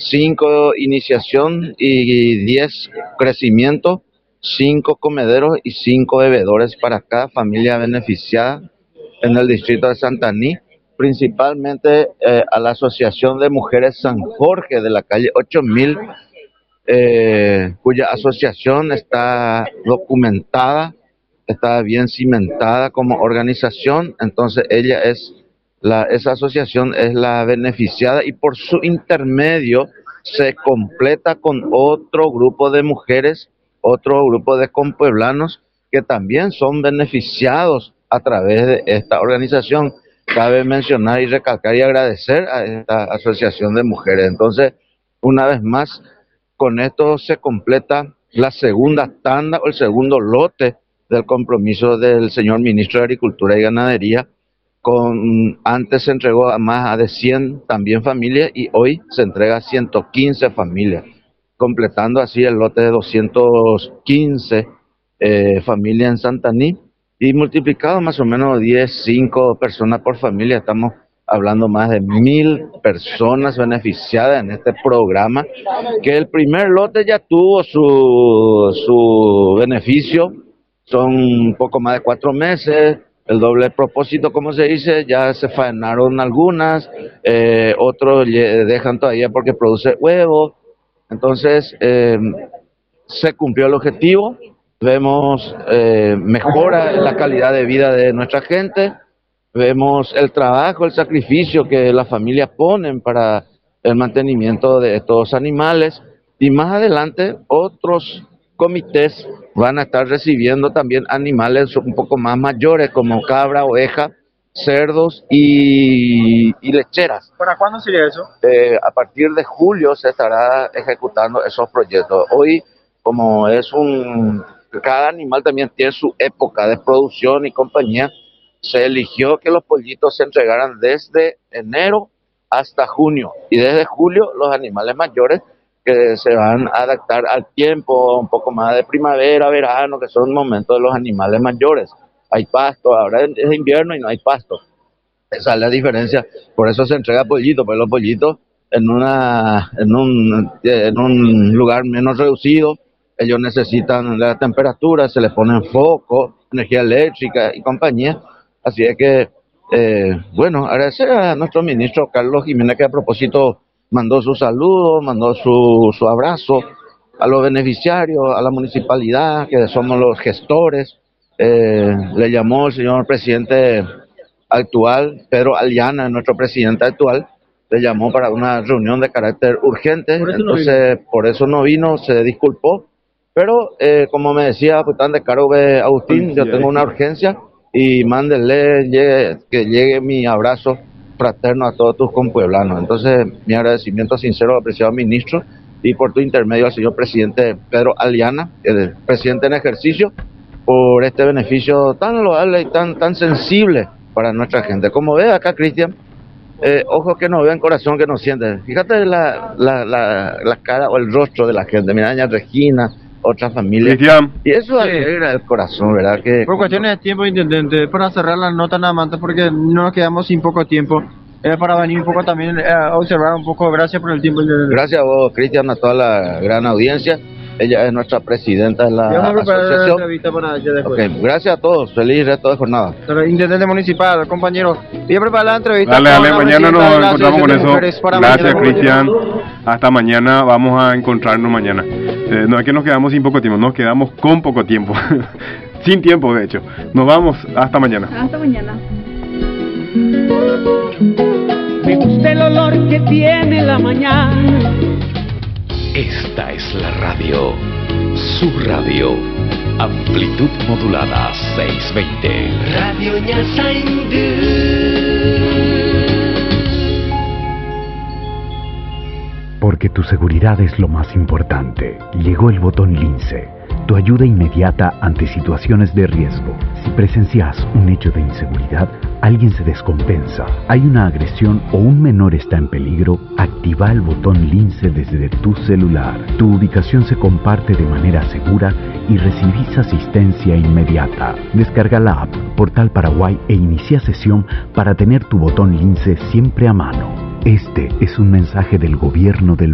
5 iniciación y 10 crecimiento, 5 comederos y 5 bebedores para cada familia beneficiada en el distrito de Santaní, principalmente a la Asociación de Mujeres San Jorge de la calle 8000, cuya asociación está documentada, está bien cimentada como organización. Entonces esa asociación es la beneficiada y por su intermedio se completa con otro grupo de mujeres, otro grupo de compueblanos que también son beneficiados a través de esta organización. Cabe mencionar y recalcar y agradecer a esta asociación de mujeres. Entonces, una vez más, con esto se completa la segunda tanda o el segundo lote del compromiso del señor ministro de Agricultura y Ganadería. Antes se entregó a más de 100 también familias y hoy se entrega a 115 familias, completando así el lote de 215 familias en Santaní, y multiplicado más o menos 5 personas por familia, estamos hablando más de 1000 personas beneficiadas en este programa, que el primer lote ya tuvo su beneficio. Son un poco más de 4 meses, el doble propósito, como se dice, ya se faenaron algunas, otros dejan todavía porque produce huevos. Entonces, se cumplió el objetivo, vemos mejora en la calidad de vida de nuestra gente, vemos el trabajo, el sacrificio que las familias ponen para el mantenimiento de estos animales, y más adelante otros comités van a estar recibiendo también animales un poco más mayores como cabra, oveja, cerdos y lecheras. ¿Para cuándo sería eso? A partir de julio se estará ejecutando esos proyectos. Hoy, como cada animal también tiene su época de producción y compañía, se eligió que los pollitos se entregaran desde enero hasta junio, y desde julio los animales mayores que se van a adaptar al tiempo, un poco más de primavera, verano, que son momentos de los animales mayores. Hay pasto, ahora es invierno y no hay pasto. Esa es la diferencia, por eso se entrega pollito, pues los pollitos en un lugar menos reducido, ellos necesitan la temperatura, se les ponen foco, energía eléctrica y compañía. Así es que, bueno, agradecer a nuestro ministro Carlos Jiménez, que a propósito mandó su saludo, mandó su abrazo a los beneficiarios, a la municipalidad, que somos los gestores. Le llamó el señor presidente actual, Pedro Aliana, nuestro presidente actual, le llamó para una reunión de carácter urgente, entonces por eso no vino, se disculpó, pero como me decía pues, tan de caro Agustín, yo tengo una urgencia y mándenle que llegue mi abrazo fraterno a todos tus compueblanos. Entonces mi agradecimiento sincero al apreciado ministro y por tu intermedio al señor presidente Pedro Aliana, el presidente en ejercicio, por este beneficio tan loable y tan sensible para nuestra gente. Como ve acá, Cristian, ojos que no ven, corazón que no siente. Fíjate la cara o el rostro de la gente. Mira, doña Regina, otra familia. Cristian. Y eso alegra el corazón, ¿verdad? Que por cuestiones de tiempo, intendente, para cerrar la nota nada más, porque no nos quedamos sin poco tiempo. Para venir un poco también a observar un poco. Gracias por el tiempo. Gracias a vos, Cristian, a toda la gran audiencia. Ella es nuestra presidenta de la asociación. Para okay, gracias a todos. Feliz resto de jornada. Intendente municipal, compañero. Voy a preparar la entrevista. Dale, mañana nos encontramos con eso. Gracias, Cristian. Hasta mañana. Vamos a encontrarnos mañana. No es que nos quedamos sin poco tiempo, nos quedamos con poco tiempo. Sin tiempo, de hecho. Nos vamos. Hasta mañana. Hasta mañana. Me gusta el olor que tiene la mañana. Esta es la radio, su radio, amplitud modulada 620. Radio Ñasaindú. Porque tu seguridad es lo más importante. Llegó el botón Lince, tu ayuda inmediata ante situaciones de riesgo. Si presencias un hecho de inseguridad, alguien se descompensa, hay una agresión o un menor está en peligro, activa el botón Lince desde tu celular. Tu ubicación se comparte de manera segura y recibís asistencia inmediata. Descarga la app Portal Paraguay e inicia sesión para tener tu botón Lince siempre a mano. Este es un mensaje del gobierno del